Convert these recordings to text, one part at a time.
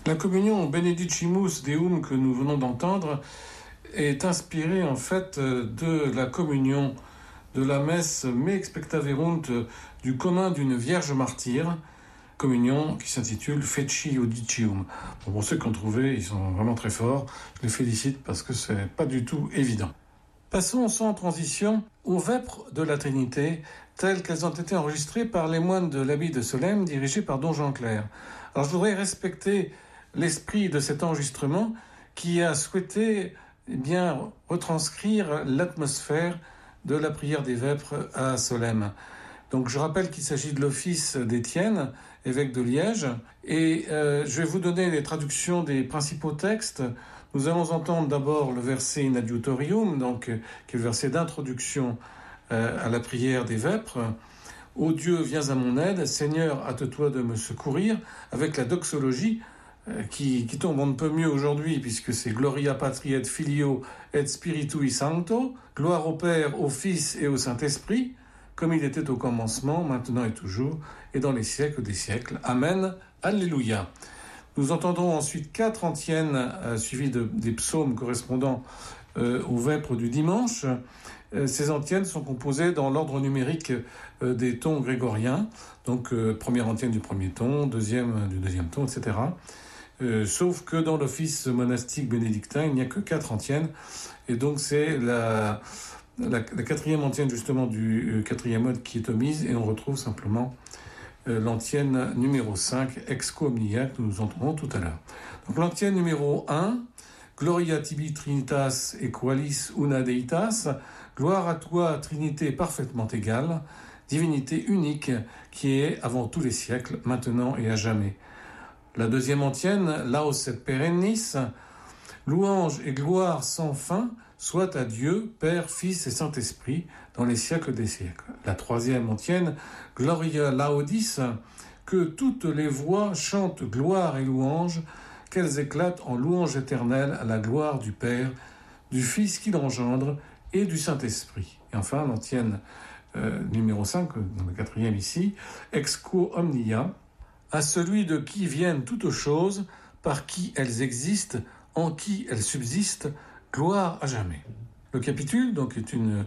La communion Benedicimus Deum que nous venons d'entendre est inspirée en fait de la communion de la messe Me Expectaverunt du commun d'une Vierge martyre, communion qui s'intitule Feci Audicium. Bon, pour ceux qui ont trouvé, ils sont vraiment très forts. Je les félicite parce que c'est pas du tout évident. Passons sans transition aux vêpres de la Trinité, telles qu'elles ont été enregistrées par les moines de l'abbaye de Solesmes, dirigés par Don Jean Clair. Alors je voudrais respecter l'esprit de cet enregistrement qui a souhaité retranscrire l'atmosphère de la prière des vêpres à Solesmes. Donc je rappelle qu'il s'agit de l'office d'Étienne, évêque de Liège, et je vais vous donner les traductions des principaux textes. Nous allons entendre d'abord le verset In Adiutorium, donc qui est le verset d'introduction à la prière des vêpres. Ô Dieu, viens à mon aide, Seigneur, hâte-toi de me secourir, avec la doxologie qui tombe on ne peut mieux aujourd'hui, puisque c'est Gloria Patri et Filio et Spiritui Sancto, gloire au Père, au Fils et au Saint-Esprit, comme il était au commencement, maintenant et toujours, et dans les siècles des siècles. Amen. Alléluia. Nous entendrons ensuite 4 antiennes suivies des psaumes correspondant aux vêpres du dimanche. Ces antiennes sont composées dans l'ordre numérique des tons grégoriens, donc première antienne du premier ton, deuxième du deuxième ton, etc. Sauf que dans l'office monastique bénédictin, il n'y a que 4 antiennes, et donc c'est la quatrième antienne justement du quatrième mode qui est omise, et on retrouve simplement l'antienne numéro 5, Exco Omnia, que nous entendrons tout à l'heure. Donc l'antienne numéro 1, Gloria tibi Trinitas equalis una deitas, gloire à toi, Trinité parfaitement égale, divinité unique qui est avant tous les siècles, maintenant et à jamais. La deuxième antienne, Laus et perennis, louange et gloire sans fin soit à Dieu, Père, Fils et Saint-Esprit, dans les siècles des siècles. La troisième antienne, Gloria Laudis, que toutes les voix chantent gloire et louange, qu'elles éclatent en louange éternelle à la gloire du Père, du Fils qui l'engendre et du Saint-Esprit. Et enfin, l'antienne numéro 5, dans le quatrième ici, Exco Omnia, à celui de qui viennent toutes choses, par qui elles existent, en qui elles subsistent, gloire à jamais. Le capitule, donc, est une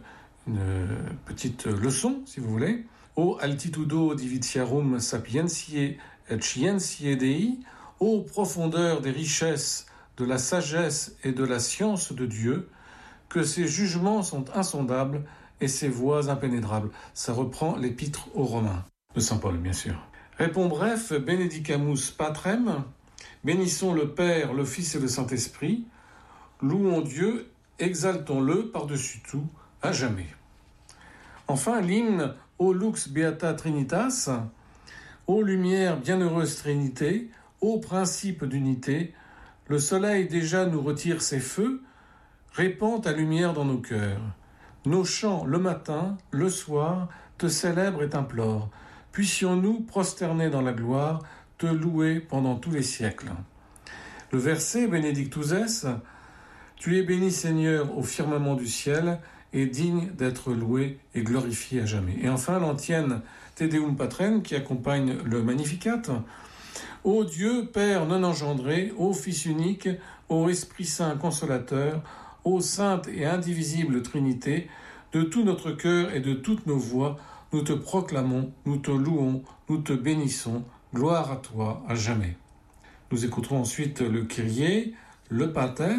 petite leçon, si vous voulez. O altitudo divitiarum sapientiae et scientiae Dei, ô profondeur des richesses, de la sagesse et de la science de Dieu, que ses jugements sont insondables et ses voies impénétrables. Ça reprend l'épître aux Romains, de saint Paul, bien sûr. Répond bref, Benedicamus Patrem, bénissons le Père, le Fils et le Saint-Esprit, louons Dieu, exaltons-le par-dessus tout, à jamais. Enfin, l'hymne O Lux Beata Trinitas, ô lumière bienheureuse Trinité, ô principe d'unité, le soleil déjà nous retire ses feux, répand ta lumière dans nos cœurs. Nos chants le matin, le soir, te célèbrent et t'implorent. Puissions-nous, prosternés dans la gloire, te louer pendant tous les siècles. Le verset Benedictus es, tu es béni Seigneur au firmament du ciel et digne d'être loué et glorifié à jamais. Et enfin l'antienne Te Deum Patrem qui accompagne le Magnificat. Ô Dieu, Père non engendré, ô Fils unique, ô Esprit Saint consolateur, ô Sainte et indivisible Trinité, de tout notre cœur et de toutes nos voix, nous te proclamons, nous te louons, nous te bénissons, gloire à toi à jamais. Nous écouterons ensuite le Kyrie, le Pater.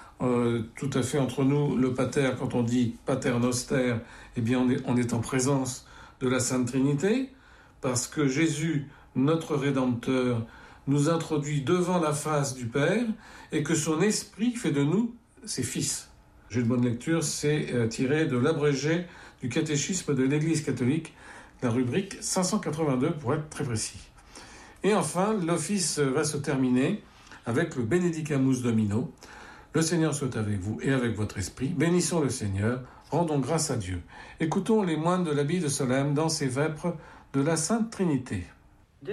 Tout à fait entre nous, le Pater, quand on dit Pater Noster, eh bien on est en présence de la Sainte Trinité, parce que Jésus, notre Rédempteur, nous introduit devant la face du Père, et que son Esprit fait de nous ses fils. J'ai une bonne lecture, c'est tiré de l'abrégé du catéchisme de l'Église catholique, la rubrique 582 pour être très précis. Et enfin, l'office va se terminer avec le Benedicamus Domino. Le Seigneur soit avec vous et avec votre esprit. Bénissons le Seigneur, rendons grâce à Dieu. Écoutons les moines de l'abbaye de Solesmes dans ces vêpres de la Sainte Trinité.